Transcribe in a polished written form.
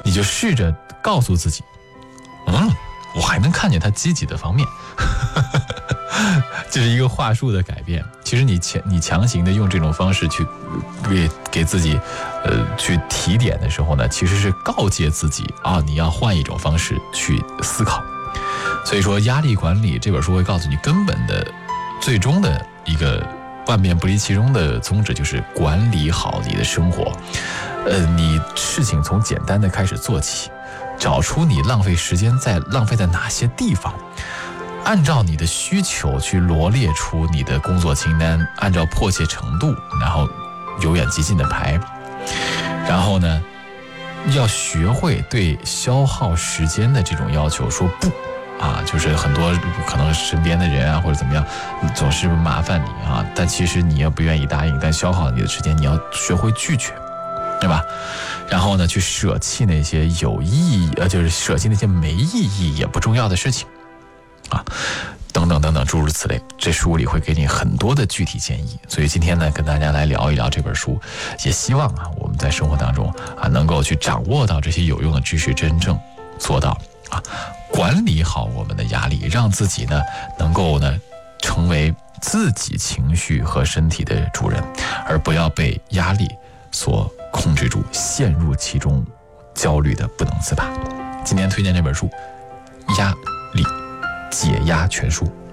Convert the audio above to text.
你就试着告诉自己，我还能看见它积极的方面。这是一个话术的改变。其实你强行的用这种方式去给自己去提点的时候呢，其实是告诫自己你要换一种方式去思考。所以说压力管理这本书会告诉你，根本的最终的一个万变不离其中的宗旨就是管理好你的生活。你事情从简单的开始做起，找出你浪费时间浪费在哪些地方，按照你的需求去罗列出你的工作清单，按照迫切程度，然后由远及近的排。然后呢，要学会对消耗时间的这种要求说不就是很多可能身边的人或者怎么样总是麻烦你但其实你也不愿意答应，但消耗你的时间，你要学会拒绝，对吧？然后呢，去舍弃那些有意义就是舍弃那些没意义也不重要的事情等等等等，诸如此类。这书里会给你很多的具体建议。所以今天呢，跟大家来聊一聊这本书，也希望我们在生活当中能够去掌握到这些有用的知识，真正做到管理好我们的压力，让自己呢能够呢成为自己情绪和身体的主人，而不要被压力所控制住，陷入其中，焦虑的不能自拔。今天推荐这本书《压力解压全书》。